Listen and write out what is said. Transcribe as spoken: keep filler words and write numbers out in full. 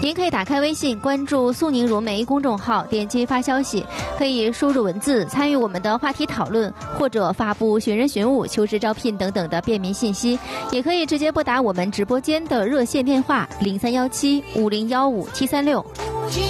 您可以打开微信，关注苏宁如梅公众号，点击发消息，可以输入文字参与我们的话题讨论，或者发布寻人寻物、求职招聘等等的便民信息，也可以直接拨打我们直播间的热线电话零三幺七五零幺五七三六。